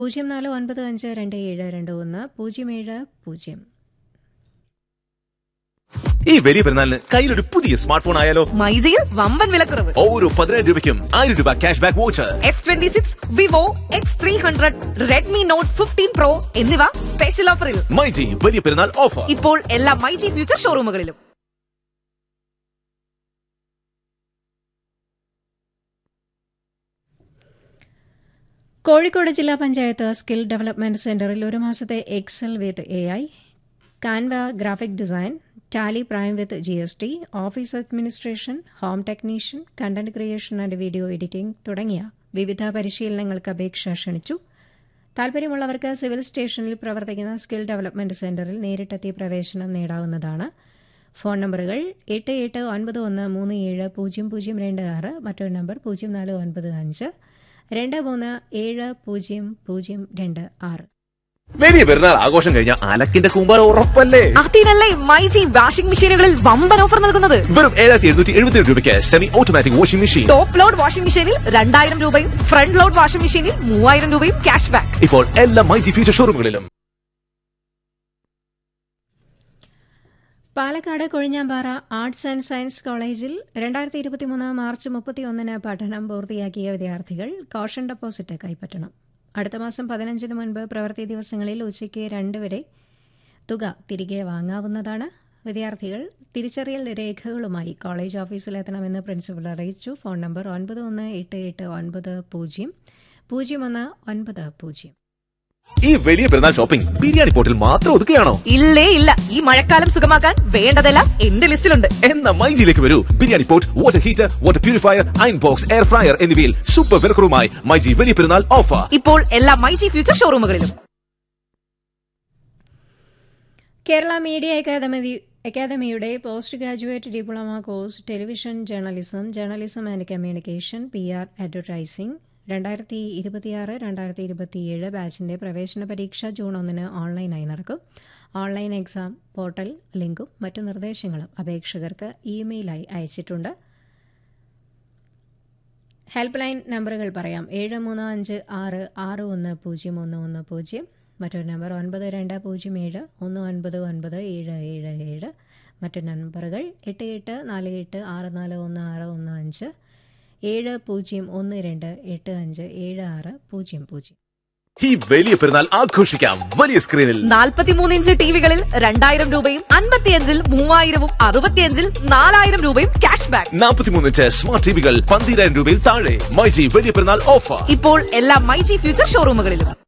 0495272107. ഈ വലിയ പെരുന്നാളിന് കയ്യിലൊരു പുതിയ സ്മാർട്ട് ഫോൺ ആയാലോ? മൈജിയിൽ വമ്പൻ വിലക്കുറവ്. ഓരോ 10,000 രൂപയ്ക്കും 1000 രൂപ cash back voucher. S26, Vivo, X300, Redmi Note 15 Pro എന്നിവ സ്പെഷ്യൽ ഓഫറിൽ. മൈജി വലിയ പെരുന്നാൾ ഓഫർ ഇപ്പോൾ എല്ലാ മൈജി ഫ്യൂച്ചർ ഷോറൂമുകളിലും. കോഴിക്കോട് ജില്ലാ പഞ്ചായത്ത് സ്കിൽ ഡെവലപ്മെന്റ് സെന്ററിൽ ഒരു മാസത്തെ Excel with AI, Kanva graphic design, Tally prime with GST, office administration, home technician, content creation and video editing തുടങ്ങിയ വിവിധ പരിശീലനങ്ങൾക്ക് അപേക്ഷ ക്ഷണിച്ചു. താൽപര്യമുള്ളവർക്ക് സിവിൽ സ്റ്റേഷനിൽ പ്രവർത്തിക്കുന്ന സ്കിൽ ഡെവലപ്മെന്റ് സെന്ററിൽ നേരിട്ടെത്തി പ്രവേശനം നേടാവുന്നതാണ്. ഫോൺ നമ്പറുകൾ 8891370026, മറ്റൊരു നമ്പർ 0495237026. വലിയ പെരുന്നാൾ ആഘോഷം കഴിഞ്ഞ അലക്കിന്റെ കൂമ്പാരം ഉറപ്പല്ലേ? അതിനല്ലേ മൈജി വാഷിംഗ് മെഷീനുകളിൽ വമ്പൻ ഓഫർ നൽകുന്നത്. വെറും 7777 രൂപയ്ക്ക് semi automatic washing machine. Top load washing മെഷീനിൽ 2000 രൂപയും ഫ്രണ്ട് ലോഡ് വാഷിംഗ് മെഷീനിൽ 3000 രൂപയും ക്യാഷ് ബാക്ക്. ഇപ്പോൾ എല്ലാ myG future ഷോറൂമുകളിലും. Palakkad Kozhinjampara arts and science കോളേജിൽ 2023 മാർച്ച് 31 പഠനം പൂർത്തിയാക്കിയ വിദ്യാർത്ഥികൾ കോഷൻ ഡെപ്പോസിറ്റ് കൈപ്പറ്റണം. അടുത്ത മാസം 15 മുൻപ് പ്രവൃത്തി ദിവസങ്ങളിൽ ഉച്ചയ്ക്ക് 2 വരെ തുക തിരികെ വാങ്ങാവുന്നതാണ്. വിദ്യാർത്ഥികൾ തിരിച്ചറിയൽ രേഖകളുമായി കോളേജ് ഓഫീസിലെത്തണമെന്ന് പ്രിൻസിപ്പൽ അറിയിച്ചു. Phone number 9188900190. ഈ വലിയ പെരുന്നാൾ ഷോപ്പിംഗ് ബിരിയാണി പോർട്ടിൽ മാത്രം ഒതുക്കുകയാണോ? ഇല്ലേ ഇല്ല, ഈ മഴക്കാലം സുഖമാക്കാൻ വേണ്ടതെല്ലാം എന്റെ ലിസ്റ്റിലുണ്ട്. എന്ന മൈജിയിലേക്ക് വരൂ. Biryani port, water heater, water purifier, iron box, air fryer എന്നിവയിൽ സൂപ്പർ വിലക്കുറവുമായി മൈജി വലിയ പെരുന്നാൾ ഓഫർ ഇപ്പോൾ എല്ലാ മൈജി ഫ്യൂച്ചർ ഷോറൂമുകളിലും. കേരള മീഡിയ അക്കാദമിയുടെ post graduate diploma course television journalism and communication, PR advertising 2026-2027 ബാച്ചിന്റെ പ്രവേശന പരീക്ഷ ജൂൺ 1 ഓൺലൈനായി നടക്കും. ഓൺലൈൻ എക്സാം പോർട്ടൽ ലിങ്കും മറ്റു നിർദ്ദേശങ്ങളും അപേക്ഷകർക്ക് ഇമെയിലായി അയച്ചിട്ടുണ്ട്. ഹെൽപ്പ് ലൈൻ നമ്പറുകൾ പറയാം. 7356610110, മറ്റൊരു നമ്പർ 9207199777, മറ്റു നമ്പറുകൾ 8848641615, 7012857600. ഈ വലിയ പെരുന്നാൾ ആഘോഷിക്കാം വലിയ സ്ക്രീനിൽ. 43 ഇഞ്ച് ടിവികളിൽ 2000 രൂപയും 55-ൽ 3000-ഉം 65-ൽ 4000 രൂപയും ക്യാഷ് ബാക്ക്. 43 ഇഞ്ച് സ്മാർട്ട് ടിവികൾ 12000 രൂപയിൽ താഴെ. മൈജി വലിയ പെരുന്നാൾ ഓഫർ ഇപ്പോൾ എല്ലാ മൈജി ഫ്യൂച്ചർ ഷോറൂമുകളിലും.